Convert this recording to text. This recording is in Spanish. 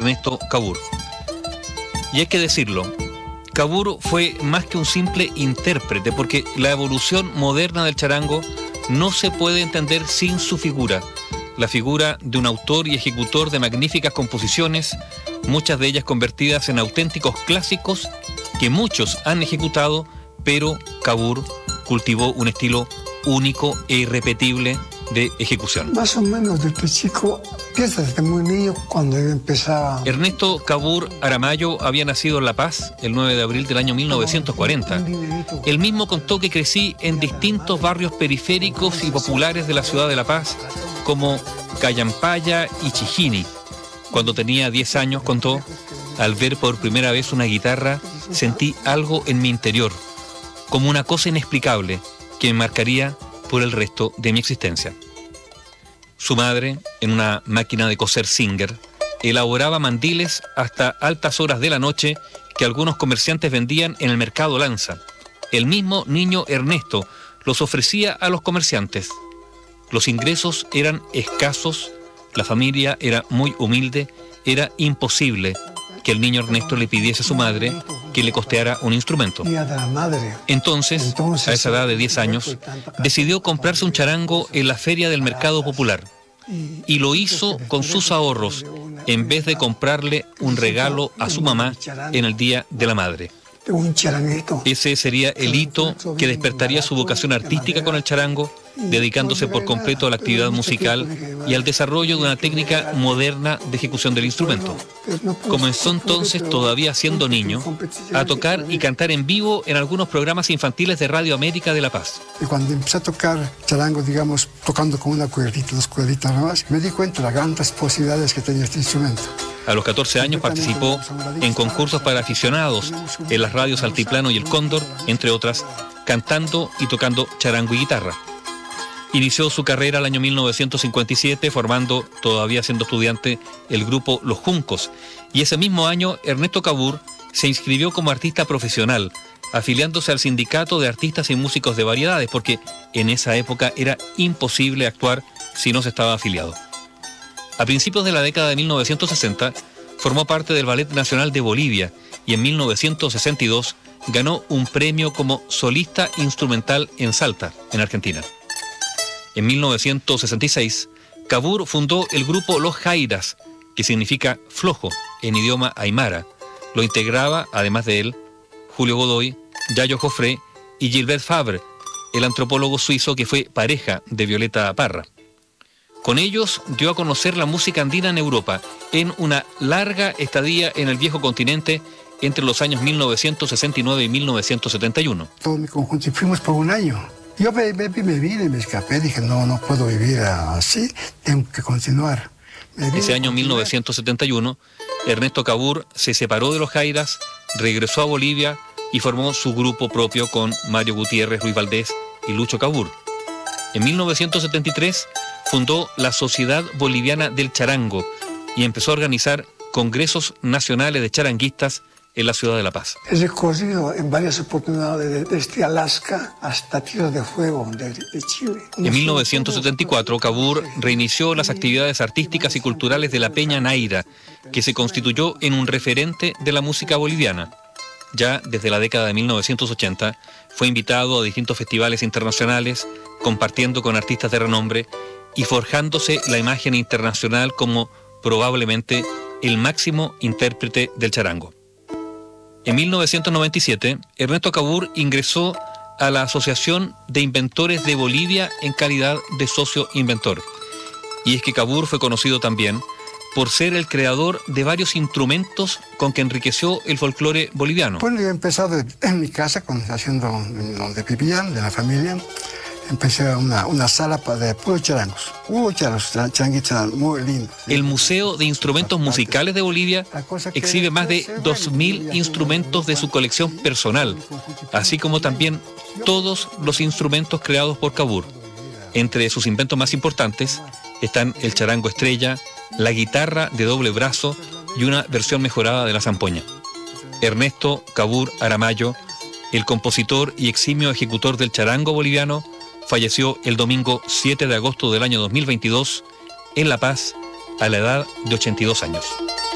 Ernesto Cabur. Y hay que decirlo, Cabur fue más que un simple intérprete, porque la evolución moderna del charango no se puede entender sin su figura, la figura de un autor y ejecutor de magníficas composiciones, muchas de ellas convertidas en auténticos clásicos que muchos han ejecutado, pero Cabur cultivó un estilo único e irrepetible de ejecución. Más o menos desde chico, piensa desde muy niño cuando yo empezaba. Ernesto Cabur Aramayo había nacido en La Paz el 9 de abril del año 1940. Él mismo contó que crecí en distintos barrios periféricos y populares de la ciudad de La Paz, como Callampaya y Chijini. Cuando tenía 10 años, contó, al ver por primera vez una guitarra, sentí algo en mi interior, como una cosa inexplicable que me marcaría por el resto de mi existencia. Su madre, en una máquina de coser Singer, elaboraba mandiles hasta altas horas de la noche que algunos comerciantes vendían en el mercado Lanza. El mismo niño Ernesto los ofrecía a los comerciantes. Los ingresos eran escasos, la familia era muy humilde, era imposible que el niño Ernesto le pidiese a su madre que le costeara un instrumento. Entonces, a esa edad de 10 años, decidió comprarse un charango en la feria del mercado popular. Y lo hizo con sus ahorros, en vez de comprarle un regalo a su mamá en el Día de la Madre. Ese sería el hito que despertaría su vocación artística con el charango, dedicándose por completo a la actividad musical y al desarrollo de una técnica moderna de ejecución del instrumento. Comenzó entonces, todavía siendo niño, a tocar y cantar en vivo en algunos programas infantiles de Radio América de La Paz. Y cuando empecé a tocar charango, digamos, tocando con una cuerdita, 2 cuerditas nomás, me di cuenta de las grandes posibilidades que tenía este instrumento. A los 14 años participó en concursos para aficionados en las radios Altiplano y El Cóndor, entre otras, cantando y tocando charango y guitarra. Inició su carrera el año 1957 formando, todavía siendo estudiante, el grupo Los Juncos, y ese mismo año Ernesto Cabur se inscribió como artista profesional, afiliándose al Sindicato de Artistas y Músicos de Variedades, porque en esa época era imposible actuar si no se estaba afiliado. A principios de la década de 1960 formó parte del Ballet Nacional de Bolivia y en 1962 ganó un premio como solista instrumental en Salta, en Argentina. En 1966, Cabur fundó el grupo Los Jairas, que significa flojo en idioma aymara. Lo integraba, además de él, Julio Godoy, Yayo Joffre y Gilbert Fabre, el antropólogo suizo que fue pareja de Violeta Parra. Con ellos dio a conocer la música andina en Europa, en una larga estadía en el viejo continente entre los años 1969 y 1971. Todo mi conjunto, y fuimos por un año. Yo me vine, me escapé, dije, no puedo vivir así, tengo que continuar. Ese año 1971, Ernesto Cabur se separó de los Jairas, regresó a Bolivia y formó su grupo propio con Mario Gutiérrez, Luis Valdés y Lucho Cabur. En 1973 fundó la Sociedad Boliviana del Charango y empezó a organizar congresos nacionales de charanguistas en la ciudad de La Paz. He recorrido en varias oportunidades desde Alaska hasta Tierra de Fuego de Chile. En 1974, Cabur reinició las actividades artísticas y culturales de la Peña Naira, que se constituyó en un referente de la música boliviana. Ya desde la década de 1980, fue invitado a distintos festivales internacionales, compartiendo con artistas de renombre y forjándose la imagen internacional como probablemente el máximo intérprete del charango. En 1997, Ernesto Cabur ingresó a la Asociación de Inventores de Bolivia en calidad de socio inventor. Y es que Cabur fue conocido también por ser el creador de varios instrumentos con que enriqueció el folclore boliviano. Bueno, yo he empezado en mi casa, haciendo donde vivían, de la familia. Empecé una sala de puros charangos. Charanguitos muy lindos. El Museo de Instrumentos Musicales de Bolivia exhibe más de 2.000 instrumentos de su colección personal, así como también todos los instrumentos creados por Cabur. Entre sus inventos más importantes están el charango estrella, la guitarra de doble brazo y una versión mejorada de la zampoña. Ernesto Cabur Aramayo, el compositor y eximio ejecutor del charango boliviano, falleció el domingo 7 de agosto del año 2022 en La Paz a la edad de 82 años.